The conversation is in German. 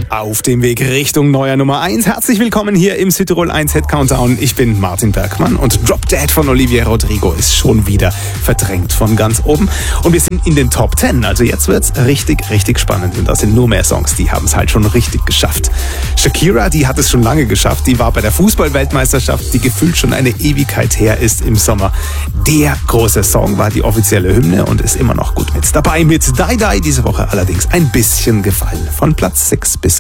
Auf dem Weg Richtung neuer Nummer 1. Herzlich willkommen hier im Südtirol 1 Hit Countdown. Ich bin Martin Bergmann und Drop Dead von Olivia Rodrigo ist schon wieder verdrängt von ganz oben. Und wir sind in den Top 10. Also jetzt wird's richtig, richtig spannend. Und da sind nur mehr Songs, die haben es halt schon richtig geschafft. Shakira, die hat es schon lange geschafft. Die war bei der Fußball-Weltmeisterschaft, die gefühlt schon eine Ewigkeit her ist im Sommer. Der große Song war die offizielle Hymne und ist immer noch gut mit dabei. Mit Die Die diese Woche allerdings ein bisschen gefallen. Von Platz 6 bis